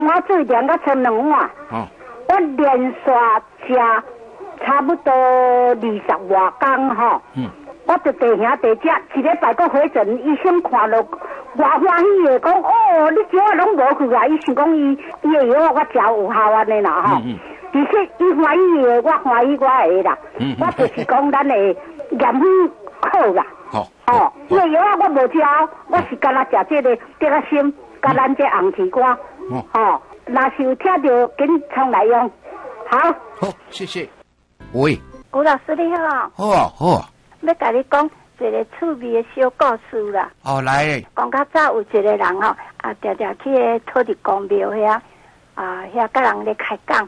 我水量甲剩2碗。 哦。 我连续吃差不多20外天吼。我就弟兄弟姐一礼拜个回诊，医生看了外欢喜的，讲哦，你这我拢无去啊！伊想讲伊的药我食有效安尼啦吼。其实伊欢喜的，我欢喜我的啦。我就是讲咱的验血好啦。哦，伊的药我无食，我是干那食这个德克星，甲咱这红旗瓜。哦，若是有听到，紧冲来用。好， 谢谢。喂， 吴老师你好。 好啊，好啊。 要甲你讲一个趣味的小故事啦。 哦，来。 讲较早有一个人吼，常常去个土地公庙遐，遐甲人咧开讲。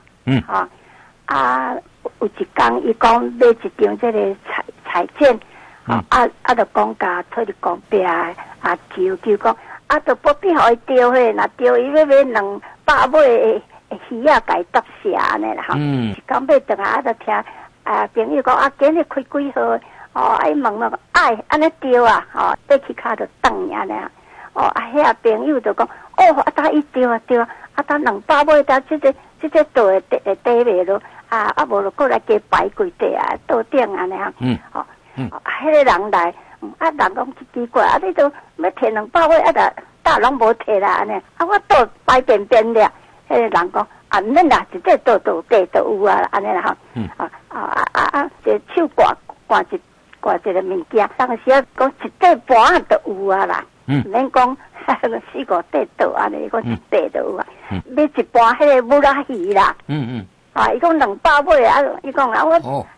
有一天伊讲买一张这个彩券，就讲甲土地公伯求讲，就不必互伊钓迄，若钓伊要买200尾的鱼仔，甲伊剁下安尼啦吼。一讲买转来，就听朋友讲今日开几号？伊问了，安尼钓啊，爬起骹就等安尼啊。遐朋友就讲，当伊钓啊，当200尾，当这个倒会袂落，无就过来加摆几块啊，倒顶安尼啊。迄个人来，人讲奇怪，你都要摕200尾，大拢无摕啦安尼。我倒摆便了。迄个人讲，恁啦，一个倒就有啊，安尼啦吼。这手挂一个物件，当时讲一块半就有啊啦。免讲4、5块倒安尼，讲一块就有啊。买一半迄个母拉鱼啦。伊讲200尾伊讲我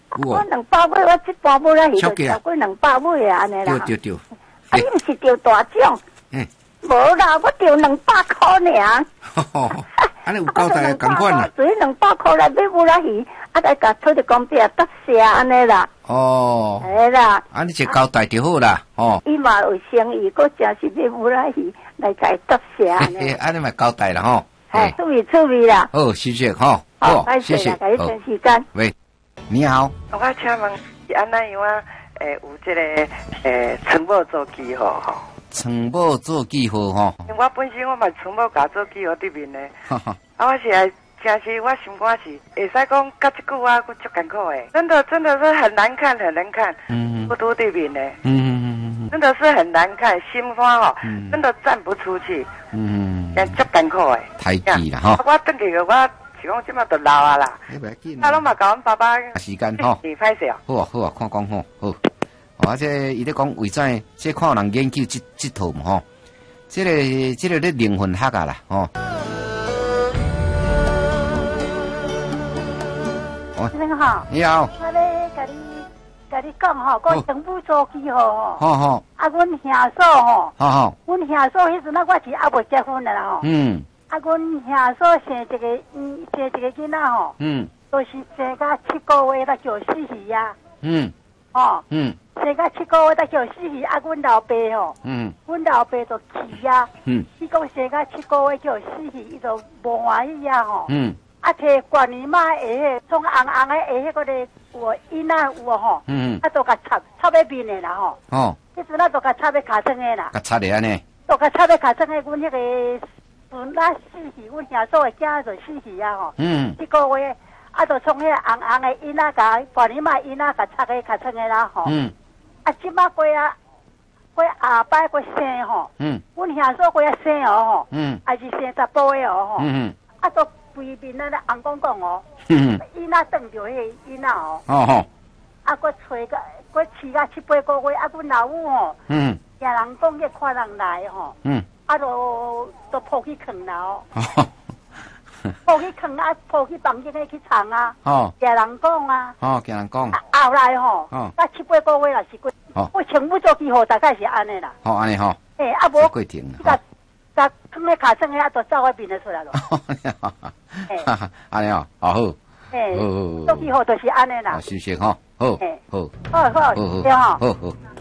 200尾，我这半母拉鱼就超过200尾啊，安尼啦。 对。 你毋是钓大种？无啦，我钓200块尔。 安尼有交代共款啦。 所以200块来买母拉鱼，来甲土地公伯剁下安尼啦。系啦。 安尼就交代就好啦。 伊嘛有生意，佫真是买母拉鱼来甲伊剁下安尼。 安尼嘛交代啦吼。 趣味啦。 好，谢谢吼。 好，谢谢。给你省时间。 喂，你好。 我请问是安那样有这个村某做记号吼？ 村某做记号吼？ 我本身我嘛村某甲做记号对面的。我是来。但是我心肝是，会使讲甲这句话，我足艰苦诶，真的是很难看，不读对面诶，真的是很难看，心花吼，真的站不出去，足艰苦诶， 太记啦吼。 我登记个，我是讲即马都老啊啦，拢嘛甲阮爸爸时间吼， 是歹势哦。好啊，看讲好。这伊咧讲为怎？这看人研究这套嘛吼，这个咧灵魂学啊啦吼。 你好， 你好。 我咧甲你讲吼，我全部做记号吼。 好。 阮兄嫂吼。 好。 阮兄嫂迄阵我是未结婚的啦吼。阮兄嫂生一个囡仔吼。都是生到7个月才叫死鱼啊。生到7个月才叫死鱼，阮老爸吼。阮老爸就气啊。伊讲生到7个月叫死鱼，伊就无欢喜啊吼。摕管尼妈下迄种红红的下迄个咧有囡仔有吼，都甲插在面的啦吼。迄阵都甲插在尻川的啦。 甲插咧安尼。 都甲插在尻川的，阮迄个孙仔死去，阮兄嫂的囝就死去啊吼。7个月，就从迄红红的囡仔甲管尼妈囡仔甲插在尻川的啦吼。即马过下摆过生吼。阮兄嫂过生吼，还是生10甫的吼。都。规面那红光光哦，囡仔瞪着迄个囡仔哦，佫找个，佫饲到7、8个月，阮老母吼，听人讲去看人来吼，都抱去坑啦哦，抱去坑抱去房间去藏啊，听人讲啊， 听人讲， 后来吼，到7、8个月也是过，我全部做记号，大概是安尼啦， 安尼吼， 无过程啦。 甲放咧卡床遐，都走我面就出来咯。 安尼哦，好。好。 做记号就是安尼啦。 谢谢吼，好。 好，对吼。 好。